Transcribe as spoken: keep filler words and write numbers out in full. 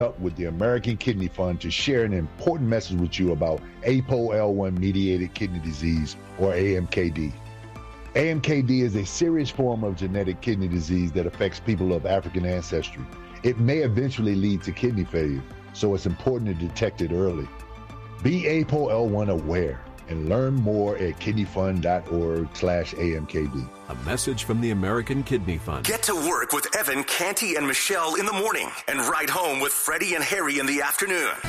up with the American Kidney Fund to share an important message with you about A P O L one mediated kidney disease, or A M K D. A M K D is a serious form of genetic kidney disease that affects people of African ancestry. It may eventually lead to kidney failure, so it's important to detect it early. Be A P O L one aware and learn more at kidneyfund.org slash AMKD. A message from the American Kidney Fund. Get to work with Evan, Canty, and Michelle in the morning and ride home with Freddie and Harry in the afternoon.